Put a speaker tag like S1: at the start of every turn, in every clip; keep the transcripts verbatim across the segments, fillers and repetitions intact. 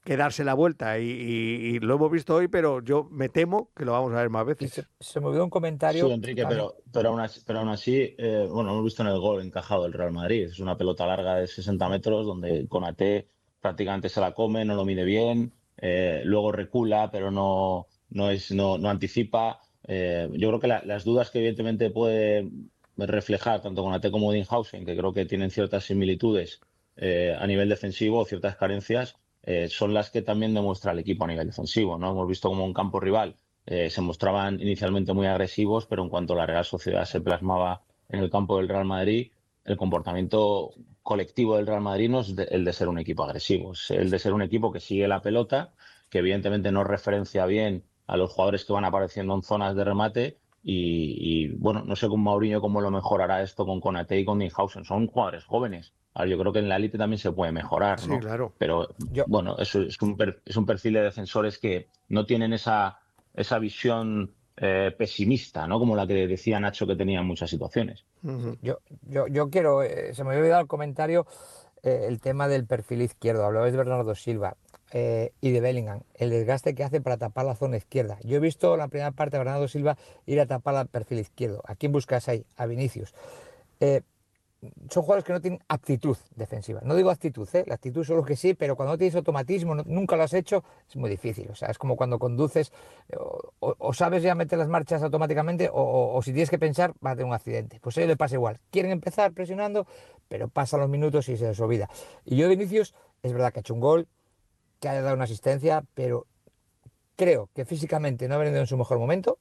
S1: que darse la vuelta y, y, y lo hemos visto hoy, pero yo me temo que lo vamos a ver más veces.
S2: Se, se me olvidó un comentario.
S3: Sí, Enrique, pero, pero, aún así, pero aún así eh, bueno, hemos visto en el gol encajado del Real Madrid. Es una pelota larga de sesenta metros donde Konaté prácticamente se la come, no lo mide bien, eh, luego recula, pero no, no, es, no, no anticipa. Eh, yo creo que la, las dudas que evidentemente puede reflejar tanto Konaté como Dinhausen, que creo que tienen ciertas similitudes eh, a nivel defensivo, ciertas carencias, eh, son las que también demuestra el equipo a nivel defensivo, ¿no? Hemos visto como un campo rival eh, se mostraban inicialmente muy agresivos, pero en cuanto la Real Sociedad se plasmaba en el campo del Real Madrid, el comportamiento colectivo del Real Madrid no es de, el de ser un equipo agresivo, es el de ser un equipo que sigue la pelota, que evidentemente no referencia bien a los jugadores que van apareciendo en zonas de remate. Y, y bueno, no sé con Mourinho cómo lo mejorará esto con Konaté y con Dinhausen. Son jugadores jóvenes. Ahora, yo creo que en la élite también se puede mejorar, ¿no?
S1: Sí, claro.
S3: Pero
S2: Yo,
S3: bueno, eso es un, per, es un perfil de defensores que no tienen esa, esa visión eh, pesimista, ¿no? Como la que decía Nacho que tenía en muchas situaciones.
S2: sí, yo, yo, yo quiero, eh, se me había olvidado el comentario, eh, el tema del perfil izquierdo. Hablabais de Bernardo Silva eh, y de Bellingham, el desgaste que hace para tapar la zona izquierda. Yo he visto la primera parte de Bernardo Silva ir a tapar el perfil izquierdo. ¿A quién buscas ahí? A Vinicius. Eh, son jugadores que no tienen aptitud defensiva. No digo actitud, ¿eh? La actitud solo que sí, pero cuando no tienes automatismo, no, nunca lo has hecho, es muy difícil. O sea, es como cuando conduces, o, o, o sabes ya meter las marchas automáticamente, o, o, o si tienes que pensar, va a tener un accidente. Pues a ellos le pasa igual. Quieren empezar presionando, pero pasan los minutos y se les olvida. Y yo de Vinicius, es verdad que ha hecho un gol, que ha dado una asistencia, pero creo que físicamente no ha venido en su mejor momento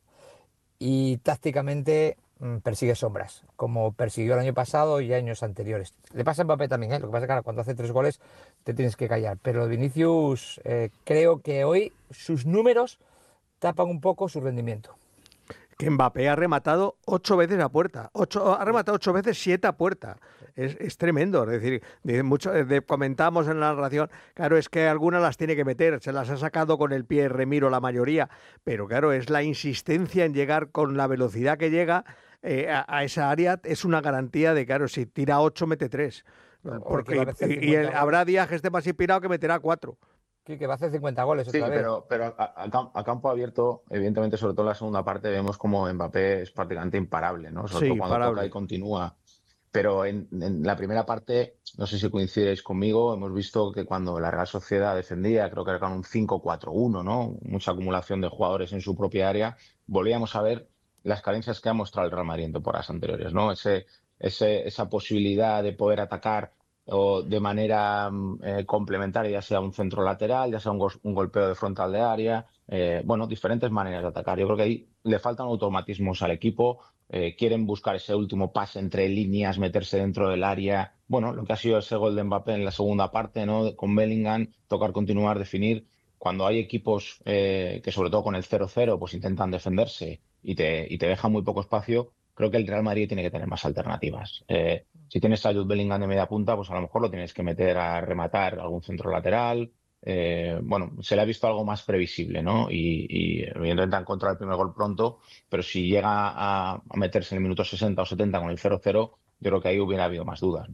S2: y tácticamente mmm, persigue sombras, como persiguió el año pasado y años anteriores. Le pasa a Mbappé también, ¿eh? Lo que pasa es que ahora, cuando hace tres goles te tienes que callar. Pero Vinicius, eh, creo que hoy sus números tapan un poco su rendimiento.
S1: Que Mbappé ha rematado ocho veces a puerta. Ocho, ha rematado ocho veces, siete a puerta. Es, es tremendo. Es decir, de mucho, de, comentamos en la narración, claro, es que algunas las tiene que meter, se las ha sacado con el pie Remiro la mayoría, pero claro, es la insistencia en llegar con la velocidad que llega eh, a, a esa área, es una garantía de, claro, si tira ocho, mete tres. Porque, y, y el, habrá días que esté más inspirado que meterá cuatro.
S2: Sí, que va a hacer cincuenta goles
S3: sí,
S2: otra vez.
S3: pero, pero a, a, a campo abierto, evidentemente, sobre todo en la segunda parte, vemos como Mbappé es prácticamente imparable, ¿no? Sobre
S1: sí,
S3: todo cuando
S1: imparable.
S3: toca y continúa. Pero en, en la primera parte, no sé si coincidéis conmigo, hemos visto que cuando la Real Sociedad defendía, creo que era con un cinco cuatro uno, ¿no? Mucha acumulación de jugadores en su propia área, volvíamos a ver las carencias que ha mostrado el Real Madrid en temporadas anteriores, ¿no? Ese, ese, esa posibilidad de poder atacar o de manera eh, complementaria, ya sea un centro lateral, ya sea un, go un golpeo de frontal de área, eh, bueno, diferentes maneras de atacar. Yo creo que ahí le faltan automatismos al equipo, eh, quieren buscar ese último pase entre líneas, meterse dentro del área. Bueno, lo que ha sido ese gol de Mbappé en la segunda parte, ¿no? Con Bellingham, tocar, continuar, definir. Cuando hay equipos eh, que sobre todo con el cero cero pues intentan defenderse y te, y te dejan muy poco espacio, creo que el Real Madrid tiene que tener más alternativas. Eh, si tienes a Jude Bellingham de media punta, pues a lo mejor lo tienes que meter a rematar algún centro lateral. Eh, bueno, se le ha visto algo más previsible, ¿no? Y, y evidentemente han encontrado el primer gol pronto, pero si llega a, a meterse en el minuto sesenta o setenta con el cero cero, yo creo que ahí hubiera habido más dudas.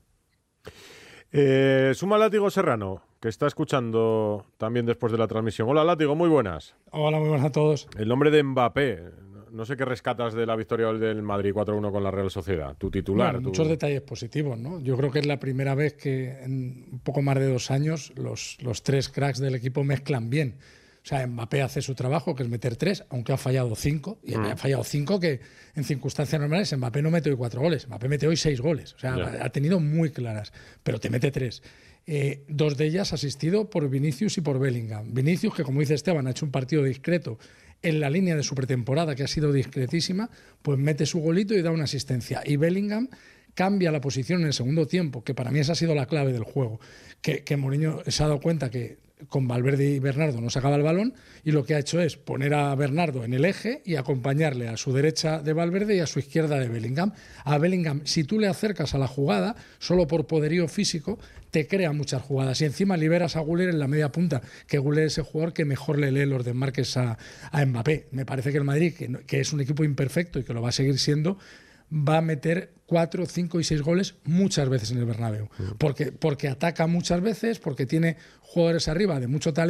S4: Eh, suma Látigo Serrano, que está escuchando también después de la transmisión. Hola Látigo, muy buenas.
S5: Hola, muy buenas a todos.
S4: El nombre de Mbappé, no sé qué rescatas de la victoria del Madrid cuatro uno con la Real Sociedad, tu titular.
S5: Bueno,
S4: tu...
S5: muchos detalles positivos, ¿no? Yo creo que es la primera vez que en un poco más de dos años los, los tres cracks del equipo mezclan bien. O sea, Mbappé hace su trabajo, que es meter tres, aunque ha fallado cinco. Y mm. ha fallado cinco que en circunstancias normales Mbappé no mete hoy cuatro goles. Mbappé mete hoy seis goles. O sea, yeah. ha tenido muy claras, pero te mete tres. Eh, dos de ellas asistido por Vinicius y por Bellingham. Vinicius, que como dice Esteban, ha hecho un partido discreto en la línea de su pretemporada, que ha sido discretísima, pues mete su golito y da una asistencia. Y Bellingham cambia la posición en el segundo tiempo, que para mí esa ha sido la clave del juego. Que, que Mourinho se ha dado cuenta que con Valverde y Bernardo no sacaba el balón y lo que ha hecho es poner a Bernardo en el eje y acompañarle a su derecha de Valverde y a su izquierda de Bellingham. A Bellingham, si tú le acercas a la jugada, solo por poderío físico, te crea muchas jugadas y encima liberas a Güler en la media punta, que Güler es el jugador que mejor le lee los desmarques a, a Mbappé. Me parece que el Madrid, que, que es un equipo imperfecto y que lo va a seguir siendo, va a meter cuatro, cinco y seis goles muchas veces en el Bernabéu, porque, porque ataca muchas veces, porque tiene jugadores arriba de mucho talento.